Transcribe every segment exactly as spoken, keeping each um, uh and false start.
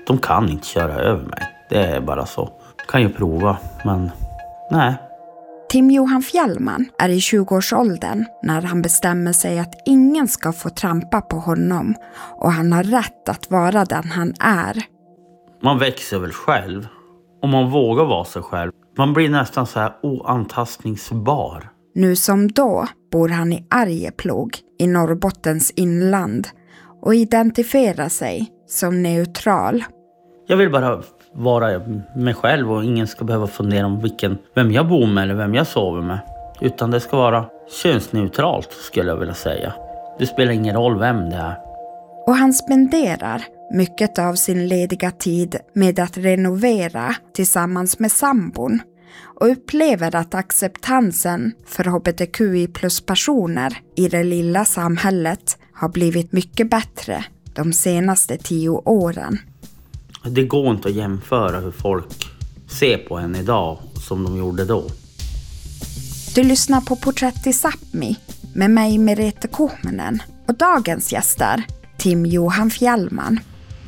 De kan inte köra över mig. Det är bara så. Kan ju prova, men nej. Tim-Johan Fjällman är i tjugoårsåldern när han bestämmer sig att ingen ska få trampa på honom och han har rätt att vara den han är. Man växer väl själv och man vågar vara sig själv. Man blir nästan så här oantastningsbar. Nu som då bor han i Arjeplog i Norrbottens inland och identifierar sig som neutral. Jag vill bara vara mig själv och ingen ska behöva fundera om vilken, vem jag bor med eller vem jag sover med. Utan det ska vara könsneutralt skulle jag vilja säga. Det spelar ingen roll vem det är. Och han spenderar mycket av sin lediga tid med att renovera tillsammans med sambon och upplever att acceptansen för H B T Q I plus-personer i det lilla samhället har blivit mycket bättre de senaste tio åren. Det går inte att jämföra hur folk ser på en idag som de gjorde då. Du lyssnar på Porträtt i Sápmi med mig Merete Kohmenen och dagens gäster Tim-Johan Fjällman.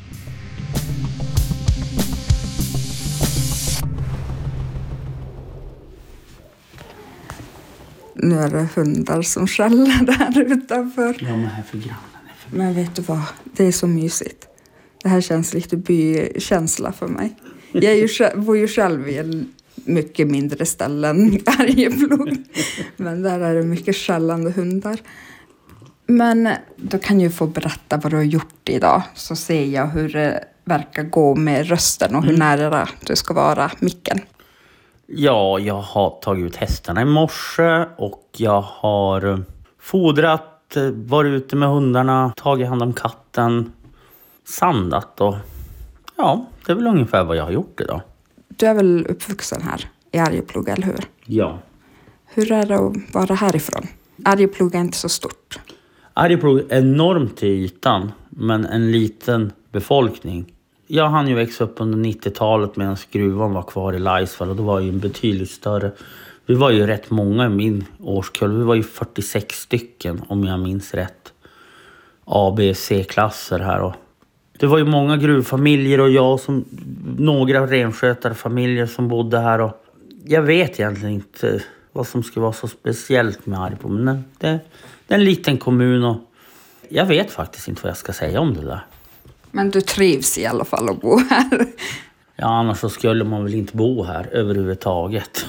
Nu är det hundar som skäller där utanför. Ja, men här för grannen. För... Men vet du vad? Det är så mysigt. Det här känns lite bykänsla för mig. Jag är ju, bor ju själv i en mycket mindre ställen i Arjeplog. Men där är det mycket skällande hundar. Men då kan jag få berätta vad du har gjort idag. Så ser jag hur det verkar gå med rösten och hur mm. nära du ska vara micken. Ja, jag har tagit ut hästarna i morse och jag har fodrat, varit ute med hundarna, tagit hand om katten, sandat och ja, det är väl ungefär vad jag har gjort idag. Du är väl uppvuxen här i Arjeplog, eller hur? Ja. Hur är det att vara härifrån? Arjeplog är inte så stort. Arjeplog är enormt till ytan, men en liten befolkning. Jag hann ju växa upp under nittiotalet medan gruvan var kvar i Laisvall och då var ju en betydligt större. Vi var ju rätt många i min årskull. Vi var ju fyrtiosex stycken om jag minns rätt. A, B, C-klasser här. Och det var ju många gruvfamiljer och jag som några renskötarfamiljer som bodde här. Och jag vet egentligen inte vad som skulle vara så speciellt med Arjeplog. Men det, det är en liten kommun och jag vet faktiskt inte vad jag ska säga om det där. Men du trivs i alla fall att bo här. Ja, annars så skulle man väl inte bo här överhuvudtaget.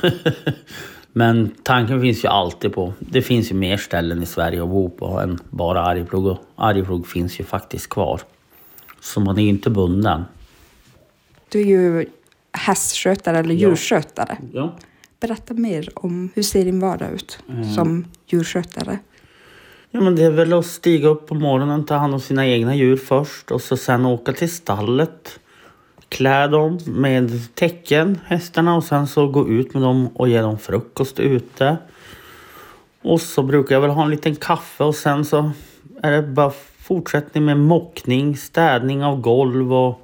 Men tanken finns ju alltid på. Det finns ju mer ställen i Sverige att bo på än bara Arjeplog. Och Arjeplog finns ju faktiskt kvar. Så man är ju inte bunden. Du är ju hästskötare eller djurskötare. Ja. Berätta mer om hur ser din vardag ut mm. som djurskötare. Ja, men det är väl att stiga upp på morgonen, ta hand om sina egna djur först. Och så sen åka till stallet. Klä dem med täcken, hästarna. Och sen så gå ut med dem och ge dem frukost ute. Och så brukar jag väl ha en liten kaffe. Och sen så är det bara fortsättning med mockning, städning av golv och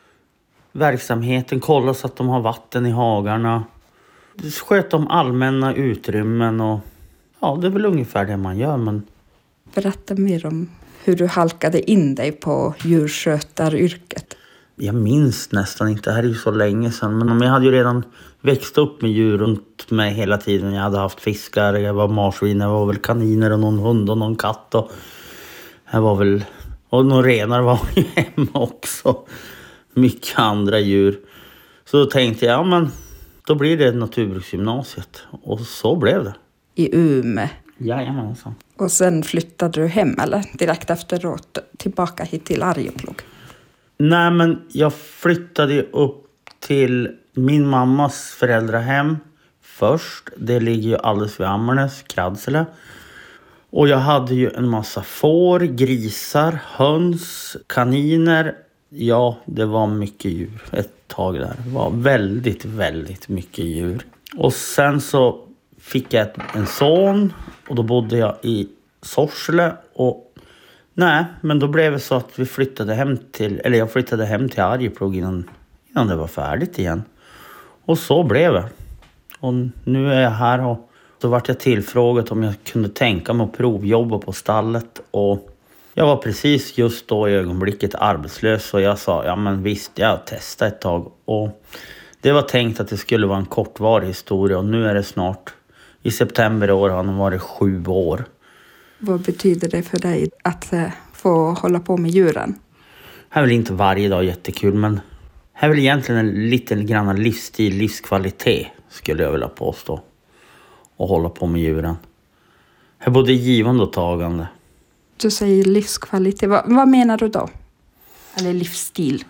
verksamheten. Kolla så att de har vatten i hagarna. Sköta om allmänna utrymmen. Och ja, det är väl ungefär det man gör, men... Berätta mer om hur du halkade in dig på djurskötaryrket. Jag minns nästan inte, det här är ju så länge sedan. Men jag hade ju redan växt upp med djur runt mig hela tiden. Jag hade haft fiskar, jag var marsvin, jag var väl kaniner och någon hund och någon katt. Och jag var väl, och någon renar var ju hemma också. Mycket andra djur. Så då tänkte jag, ja men då blir det naturbruksgymnasiet. Och så blev det. I Umeå? Jajamensan. Och sen flyttade du hem eller direkt efteråt tillbaka hit till Arjeplog? Nej, men jag flyttade upp till min mammas föräldrahem först. Det ligger ju alldeles vid Ammarnäs, Kradsele. Och jag hade ju en massa får, grisar, höns, kaniner. Ja, det var mycket djur ett tag där. Det var väldigt, väldigt mycket djur. Och sen så fick jag en son och då bodde jag i Sorsele och nej, men då blev det så att vi flyttade hem till, eller jag flyttade hem till Arjeplog innan, innan det var färdigt igen. Och så blev det. Och nu är jag här och så vart jag tillfrågat om jag kunde tänka mig att provjobba på stallet och Jag var precis just då i ögonblicket arbetslös och jag sa, ja men visst, jag testar ett tag. Och det var tänkt att det skulle vara en kortvarig historia och nu är det snart, i september i år har det varit sju år. Vad betyder det för dig att eh, få hålla på med djuren? Det är väl inte varje dag jättekul, men det är väl egentligen en liten grann livsstil, livskvalitet skulle jag vilja påstå. Och hålla på med djuren. Det är både givande och tagande. Du säger livskvalitet. Vad, vad menar du då? Eller livsstil?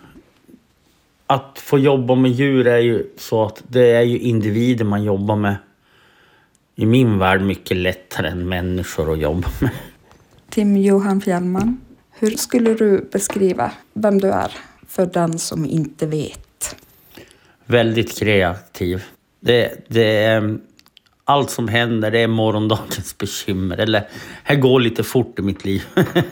Att få jobba med djur är ju så att det är ju individer man jobbar med. I min värld mycket lättare än människor att jobba med. Tim Johan Fjällman, hur skulle du beskriva vem du är för den som inte vet? Väldigt kreativ. Det, det är allt som händer, det är morgondagens bekymmer. Eller, här går lite fort i mitt liv.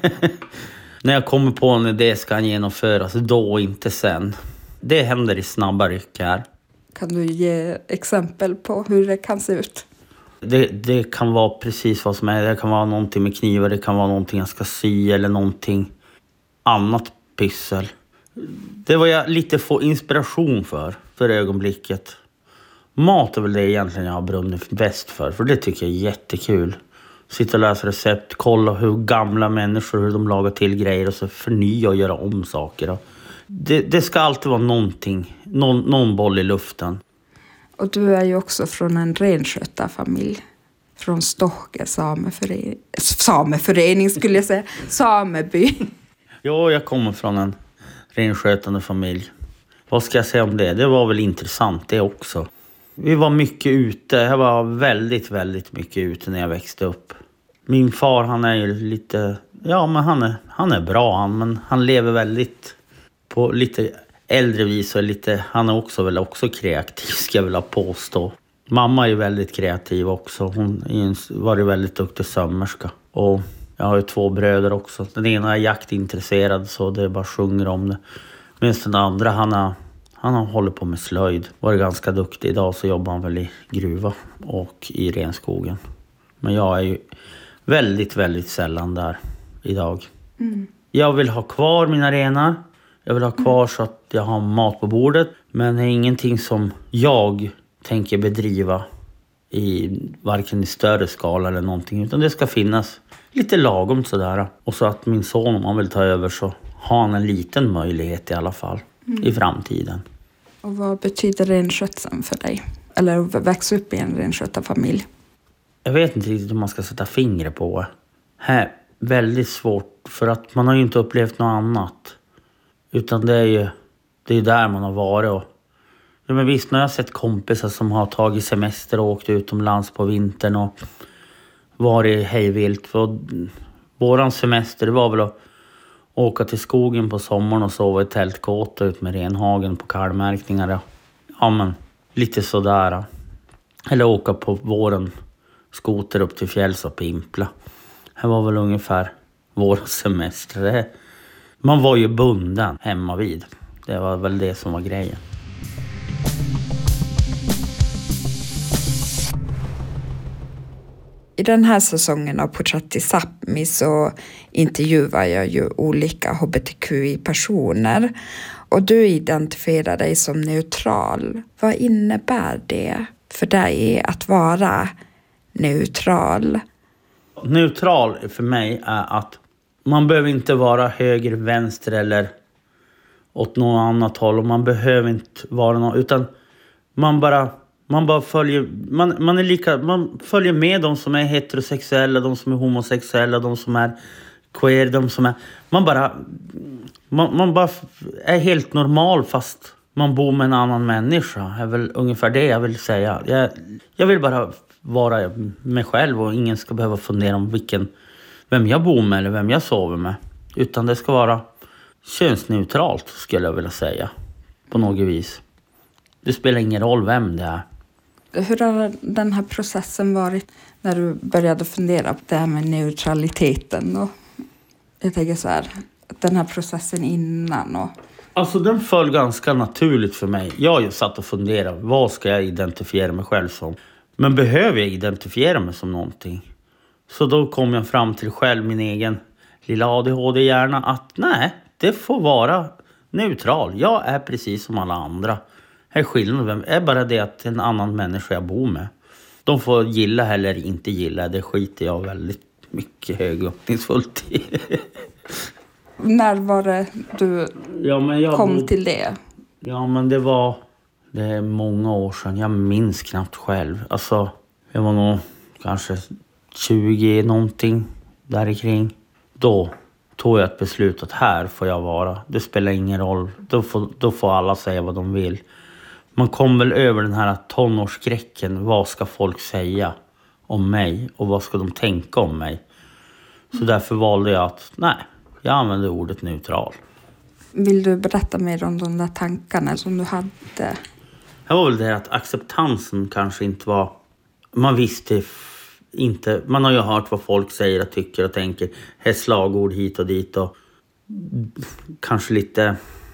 När jag kommer på en idé ska han genomföras, då inte sen. Det händer i snabba ryck här. Kan du ge exempel på hur det kan se ut? Det, det kan vara precis vad som är. Det kan vara någonting med knivar, det kan vara någonting jag ska sy eller någonting annat pyssel. Det var jag lite få inspiration för, för ögonblicket. Mat är väl det egentligen jag har brunnit bäst för, för det tycker jag är jättekul. Sitta och läsa recept, kolla hur gamla människor, hur de lagar till grejer och så förnya och göra om saker. Det, det ska alltid vara någonting, någon, någon boll i luften. Och du är ju också från en renskötarfamilj. Från Stokke sameförening. Sameförening skulle jag säga. Sameby. Jo, jag kommer från en renskötande familj. Vad ska jag säga om det? Det var väl intressant det också. Vi var mycket ute. Jag var väldigt, väldigt mycket ute när jag växte upp. Min far, han är ju lite... Ja, men han är, han är bra han. Men han lever väldigt på lite äldre vis och lite... Han är också väl också kreativ, ska jag vilja påstå. Mamma är ju väldigt kreativ också. Hon var ju väldigt duktig sömmerska. Och jag har ju två bröder också. Den ena är jaktintresserad så det bara sjunger om det. Medan den andra, han har... Han har hållit på med slöjd. Var ganska duktig. Idag så jobbar han väl i gruva och i renskogen. Men jag är ju väldigt, väldigt sällan där idag. Mm. Jag vill ha kvar mina renar. Jag vill ha kvar mm. så att jag har mat på bordet. Men det är ingenting som jag tänker bedriva i varken i större skala eller någonting. Utan det ska finnas lite lagom sådär. Och så att min son, om han vill ta över, så har han en liten möjlighet i alla fall. Mm. I framtiden. Och vad betyder renskötseln för dig? Eller växa upp i en renskötarfamilj? Jag vet inte riktigt om man ska sätta fingret på. Det är väldigt svårt. För att man har ju inte upplevt något annat. Utan det är ju det är där man har varit. Och, ja, men visst, när jag har sett kompisar som har tagit semester och åkt utomlands på vintern. Och varit hejvilt. För våran semester, det var väl att åka till skogen på sommaren och sova i tältkåta ut med renhagen på kalvmärkningar. Ja, men lite sådär. Eller åka på våren skoter upp till fjälls och pimpla. Det var väl ungefär vår semester. Man var ju bunden hemma vid. Det var väl det som var grejen. I den här säsongen av Porträtt i Sápmi så intervjuar jag ju olika hbtqi-personer. Och du identifierar dig som neutral. Vad innebär det för dig att vara neutral? Neutral för mig är att man behöver inte vara höger, vänster eller åt något annat håll. Och man behöver inte vara något, utan man bara... Man bara följer, man, man är lika, man följer med de som är heterosexuella, de som är homosexuella, de som är queer, de som är... Man bara, man, man bara är helt normal fast man bor med en annan människa. Det är väl ungefär det jag vill säga. Jag, jag vill bara vara mig själv och ingen ska behöva fundera om vilken, vem jag bor med eller vem jag sover med. Utan det ska vara könsneutralt skulle jag vilja säga. På något vis. Det spelar ingen roll vem det är. Hur har den här processen varit när du började fundera på det här med neutraliteten? Och jag tänker så här, den här processen innan. Och... Alltså den föll ganska naturligt för mig. Jag har ju satt och funderat, vad ska jag identifiera mig själv som? Men behöver jag identifiera mig som någonting? Så då kom jag fram till själv min egen lilla A D H D-hjärna att nej, det får vara neutral. Jag är precis som alla andra. Här skillnaden är bara det att en annan människa jag bor med. De får gilla eller inte gilla. Det skiter jag väldigt mycket höguppningsfullt i. När var det du ja, men jag kom bod... till det? Ja, men det var... Det är många år sedan. Jag minns knappt själv. Alltså, jag var nog kanske tjugo någonting där kring. Då tog jag ett beslut att här får jag vara. Det spelar ingen roll. Då får, då får alla säga vad de vill. Man kom väl över den här tonårsskräcken. Vad ska folk säga om mig? Och vad ska de tänka om mig? Så därför valde jag att, nej, jag använder ordet neutral. Vill du berätta mer om de där tankarna som du hade? Det var väl det att acceptansen kanske inte var... Man visste inte... Man har ju hört vad folk säger och tycker och tänker. Här slagord hit och dit och... Kanske lite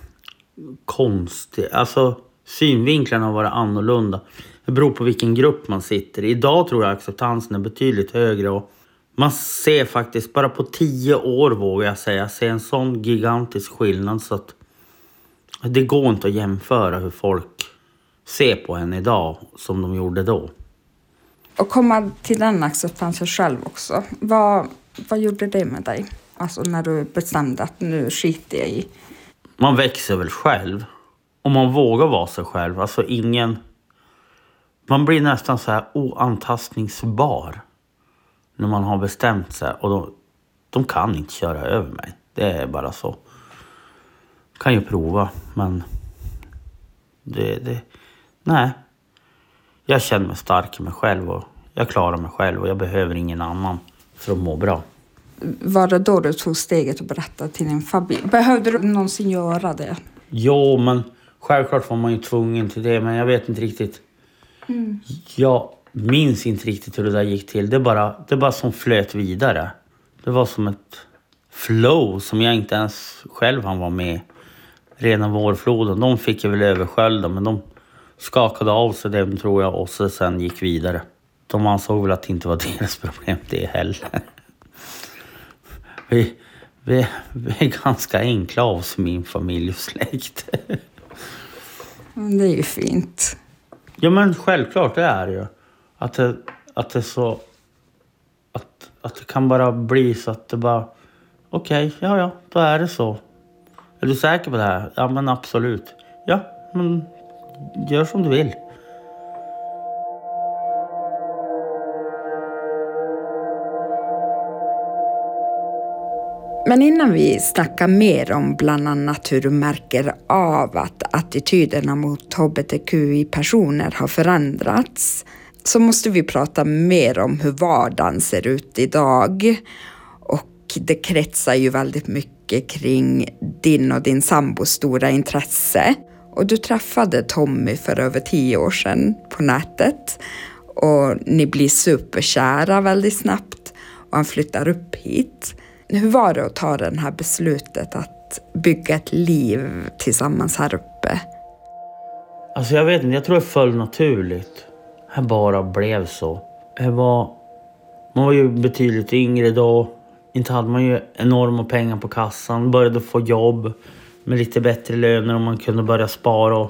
konstigt. Alltså synvinklarna har varit annorlunda. Det beror på vilken grupp man sitter i. Idag tror jag acceptansen är betydligt högre och man ser faktiskt bara på tio år vågar jag säga. Ser en sån gigantisk skillnad så att det går inte att jämföra hur folk ser på en idag som de gjorde då. Och komma till den acceptansen själv också. Vad, vad gjorde det med dig? Alltså när du bestämde att nu skiter jag i. Man växer väl själv. Och man vågar vara sig själv. Alltså ingen... Man blir nästan så här oantastningsbar. När man har bestämt sig. Och de, de kan inte köra över mig. Det är bara så. Kan ju prova. Men... Det... det nej. Jag känner mig stark i mig själv. Och jag klarar mig själv. Och jag behöver ingen annan för att må bra. Var det då du tog steget och berättade till din familj? Behövde du någonsin göra det? Jo, men självklart var man ju tvungen till det. Men jag vet inte riktigt. Mm. Jag minns inte riktigt hur det där gick till. Det bara, det bara som flöt vidare. Det var som ett flow som jag inte ens själv han var med. Rena vårfloden. De fick jag väl överskölda. Men de skakade av sig det tror jag. Och så sen gick vidare. De ansåg väl att det inte var deras problem det heller. Vi, vi, vi är ganska enkla av oss i min familj och släkt. Det är ju fint. Ja, men självklart det är ju. Att det, att det så... Att, att det kan bara bli så att det bara... Okej, okay, ja ja, då är det så. Är du säker på det här? Ja, men absolut. Ja, men gör som du vill. Men innan vi snackar mer om bland annat hur du märker av att attityderna mot H B T Q I-personer har förändrats så måste vi prata mer om hur vardagen ser ut idag. Och det kretsar ju väldigt mycket kring din och din sambos stora intresse. Och du träffade Tommy för över tio år sedan på nätet. Och ni blir superkära väldigt snabbt och han flyttar upp hit. Hur var det att ta det här beslutet att bygga ett liv tillsammans här uppe? Alltså jag vet inte, jag tror det föll naturligt. Det bara blev så. Det var, man var ju betydligt yngre då. Inte hade man ju enorma pengar på kassan. Började få jobb med lite bättre löner och man kunde börja spara.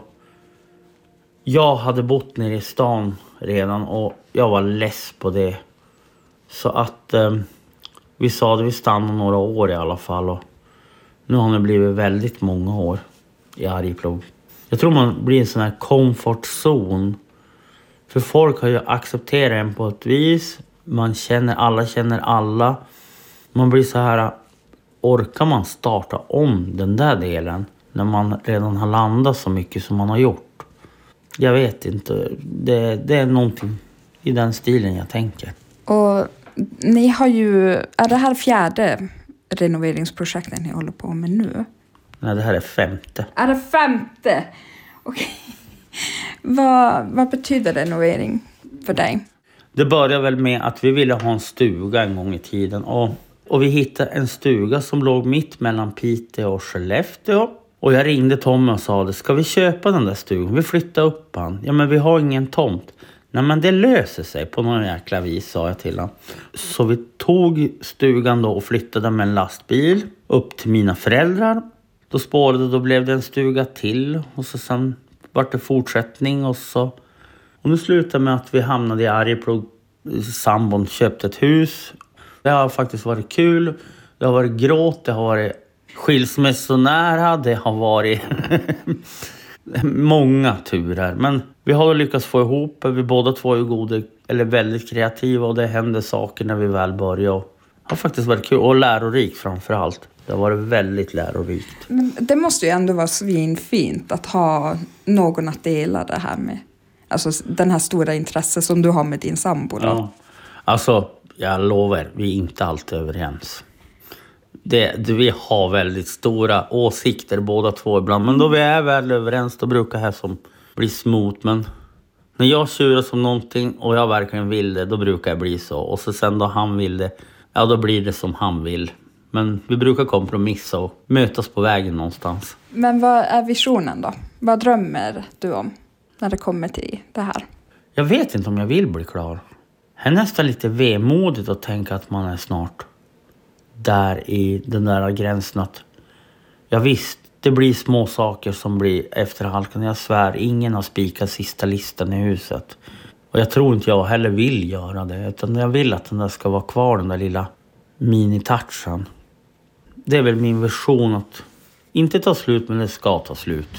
Jag hade bott nere i stan redan och jag var less på det. Så att... Eh, Vi sa att vi stannade några år i alla fall. Och nu har det blivit väldigt många år i Arjeplog. Jag tror man blir en sån här komfortzon. För folk har ju accepterat en på ett vis. Man känner, alla känner alla. Man blir så här, orkar man starta om den där delen? När man redan har landat så mycket som man har gjort. Jag vet inte. Det, det är någonting i den stilen jag tänker. Och... Ni har ju, är det här fjärde renoveringsprojektet ni håller på med nu? Nej, det här är femte. Är det femte? Okej. vad, vad betyder renovering för dig? Det började väl med att vi ville ha en stuga en gång i tiden. Och, och vi hittade en stuga som låg mitt mellan Piteå och Skellefteå. Och jag ringde Tommy och sa det, ska vi köpa den där stugan? Vi flyttar upp han. Ja, men vi har ingen tomt. Nej, men det löser sig på någon jäkla vis, sa jag till honom. Så vi tog stugan då och flyttade med en lastbil upp till mina föräldrar. Då spårade, då blev det en stuga till. Och så sen var det fortsättning och så... Och nu slutade med att vi hamnade i Arjeplog. Sambon köpte ett hus. Det har faktiskt varit kul. Det har varit gråt, det har varit skilsmässonära, det har varit många turer. Men vi har lyckats få ihop, vi båda två är goda, eller väldigt kreativa och det händer saker när vi väl börjar. Det har faktiskt varit kul och lärorikt framför allt. Det har varit väldigt lärorikt. Men det måste ju ändå vara svinfint att ha någon att dela det här med. Alltså den här stora intresset som du har med din sambo då. Ja. Alltså, jag lovar, vi är inte alltid överens. Det, det, vi har väldigt stora åsikter båda två ibland. Men då vi är väl överens, då brukar det här som bli smooth. Men när jag tjurar som någonting och jag verkligen vill det, då brukar det bli så. Och så sen då han vill det, ja då blir det som han vill. Men vi brukar kompromissa och mötas på vägen någonstans. Men vad är visionen då? Vad drömmer du om när det kommer till det här? Jag vet inte om jag vill bli klar. Det är nästan lite vemodigt att tänka att man är snart där i den där gränsen att jag visst, det blir små saker som blir efterhalkande. Jag svär, ingen har spikat sista listan i huset. Och jag tror inte jag heller vill göra det. Utan jag vill att den där ska vara kvar, den där lilla mini-touchen. Det är väl min version att inte ta slut, men det ska ta slut.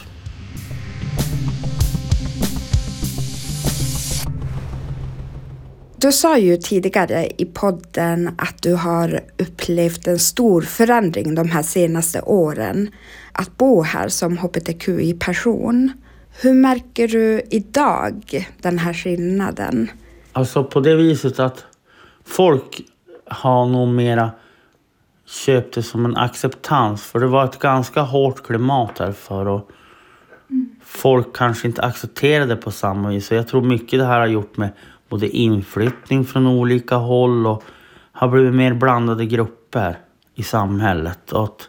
Du sa ju tidigare i podden att du har upplevt en stor förändring de här senaste åren. Att bo här som hbtqi-person. Hur märker du idag den här skillnaden? Alltså på det viset att folk har nog mera köpt det som en acceptans. För det var ett ganska hårt klimat här för och mm. folk kanske inte accepterade på samma vis. Så jag tror mycket det här har gjort med både inflyttning från olika håll och har blivit mer blandade grupper i samhället. Och att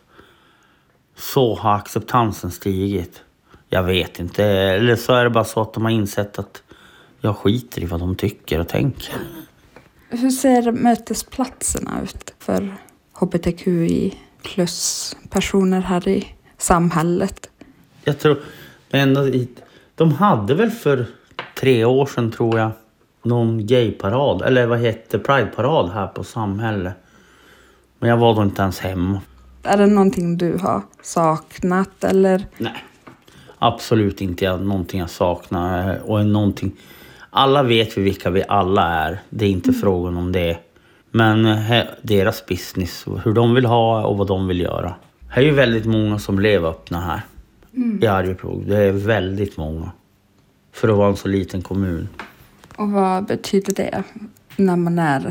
så har acceptansen stigit. Jag vet inte. Eller så är det bara så att de har insett att jag skiter i vad de tycker och tänker. Hur ser mötesplatserna ut för hbtqi plus personer här i samhället? Jag tror ändå, de hade väl för tre år sedan tror jag någon gayparad, eller vad heter prideparad här på samhället. Men jag var då inte ens hemma. Är det någonting du har saknat eller? Nej, absolut inte jag, någonting jag saknar. Och någonting, alla vet vi vilka vi alla är. Det är inte mm. frågan om det. Men he, deras business, hur de vill ha och vad de vill göra. Det är ju väldigt många som lever öppna här mm. i Arjeplog. Det är väldigt många. För att vara en så liten kommun. Och vad betyder det när man är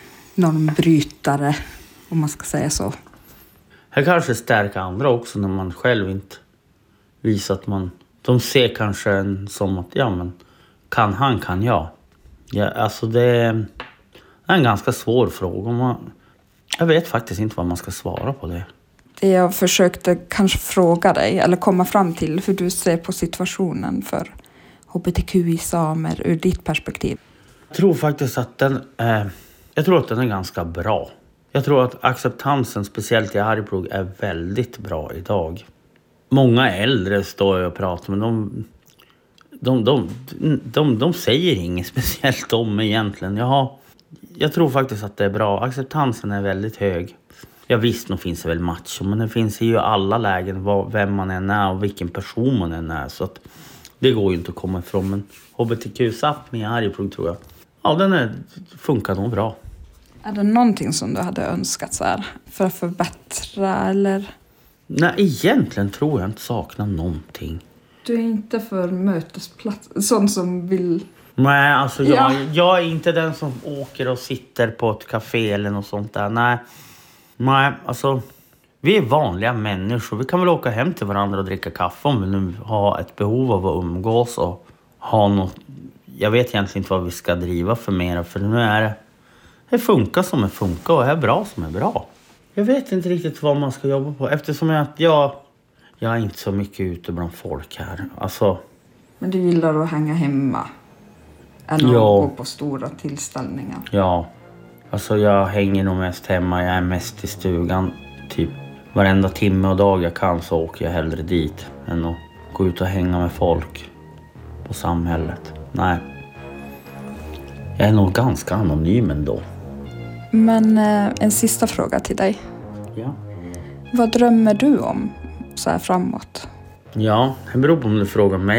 normbrytare, om man ska säga så? Det kanske stärker andra också när man själv inte visar att man... De ser kanske en som att, ja men, kan han, kan jag. Ja, alltså det är en ganska svår fråga. Man, jag vet faktiskt inte vad man ska svara på det. Det jag försökte kanske fråga dig, eller komma fram till hur du ser på situationen för hbtqi-samer ur ditt perspektiv. Jag tror faktiskt att den, eh, jag tror att den är ganska bra. Jag tror att acceptansen, speciellt i Arjeplog, är väldigt bra idag. Många äldre står jag och pratar med. De, de, de, de, de säger inget speciellt om mig egentligen. Jag, har, jag tror faktiskt att det är bra. Acceptansen är väldigt hög. Jag visst, nog finns det väl macho, men det finns ju alla lägen vem man än är och vilken person man än är. Så att det går ju inte att komma ifrån. Men hbtq-sapp med Arjeplog tror jag. Ja, den är, funkar nog bra. Är det någonting som du hade önskat så här för att förbättra eller? Nej, egentligen tror jag inte saknar någonting. Du är inte för mötesplats, sån som vill... Nej, alltså jag, ja. jag är inte den som åker och sitter på ett café eller något sånt där. Nej, Nej alltså vi är vanliga människor. Vi kan väl åka hem till varandra och dricka kaffe om vi nu har ett behov av att umgås och ha något. Jag vet egentligen inte vad vi ska driva för mer, för nu är det det funkar som det funkar och det är bra som är bra. Jag vet inte riktigt vad man ska jobba på eftersom jag, jag, jag är inte så mycket ute bland folk här. Alltså, men du gillar att hänga hemma? än att Ja. gå på stora tillställningar. Ja, alltså jag hänger nog mest hemma. Jag är mest i stugan. Typ varenda timme och dag jag kan så åker jag hellre dit än att gå ut och hänga med folk på samhället. Nej. Jag är nog ganska anonym ändå. Men eh, en sista fråga till dig. Ja. Vad drömmer du om så här framåt? Ja, det beror på om du frågar mig